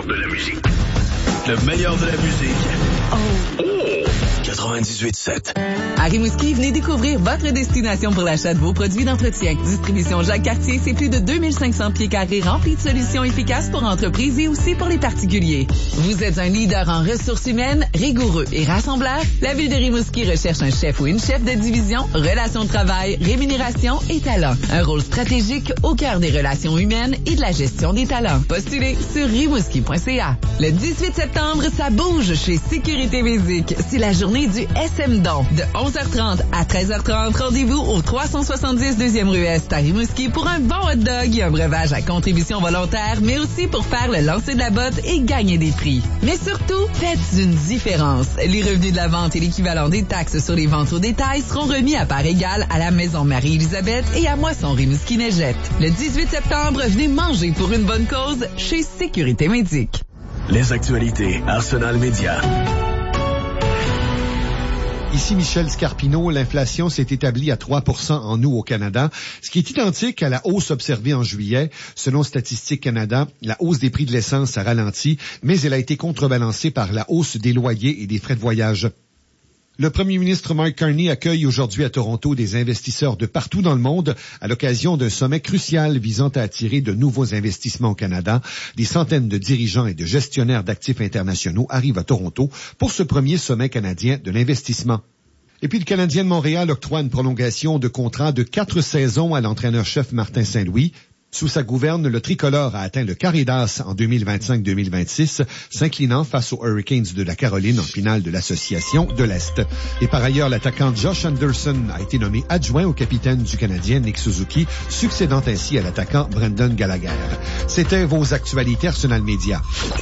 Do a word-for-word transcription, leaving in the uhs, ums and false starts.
meilleur de la musique. Le meilleur de la musique. Oh! Oh! quatre-vingt-dix-huit sept. À Rimouski, venez découvrir votre destination pour l'achat de vos produits d'entretien. Distribution Jacques Cartier, c'est plus de deux mille cinq cents pieds carrés remplis de solutions efficaces pour entreprises et aussi pour les particuliers. Vous êtes un leader en ressources humaines, rigoureux et rassembleur? La Ville de Rimouski recherche un chef ou une chef de division, relations de travail, rémunération et talent. Un rôle stratégique au cœur des relations humaines et de la gestion des talents. Postulez sur rimouski point c a. Le dix-huit septembre, ça bouge chez Sécurité Musique. C'est la journée du S M Don. De onze heures trente à treize heures trente, rendez-vous au trois cent soixante-dix deuxième rue Est à Rimouski pour un bon hot dog et un breuvage à contribution volontaire, mais aussi pour faire le lancer de la botte et gagner des prix. Mais surtout, faites une différence. Les revenus de la vente et l'équivalent des taxes sur les ventes au détail seront remis à part égale à la Maison Marie-Élisabeth et à Moisson Rimouski-Neigette. Le dix-huit septembre, venez manger pour une bonne cause chez Sécurité Médic. Les actualités Arsenal Média. Ici Michel Scarpino, l'inflation s'est établie à trois pour cent en août au Canada, ce qui est identique à la hausse observée en juillet. Selon Statistique Canada, la hausse des prix de l'essence a ralenti, mais elle a été contrebalancée par la hausse des loyers et des frais de voyage. Le premier ministre Mark Carney accueille aujourd'hui à Toronto des investisseurs de partout dans le monde à l'occasion d'un sommet crucial visant à attirer de nouveaux investissements au Canada. Des centaines de dirigeants et de gestionnaires d'actifs internationaux arrivent à Toronto pour ce premier sommet canadien de l'investissement. Et puis le Canadien de Montréal octroie une prolongation de contrat de quatre saisons à l'entraîneur-chef Martin Saint-Louis. Sous sa gouverne, le tricolore a atteint le carré d'as en deux mille vingt-cinq deux mille vingt-six, s'inclinant face aux Hurricanes de la Caroline en finale de l'Association de l'Est. Et par ailleurs, l'attaquant Josh Anderson a été nommé adjoint au capitaine du Canadien Nick Suzuki, succédant ainsi à l'attaquant Brendan Gallagher. C'était vos actualités Arsenal Média.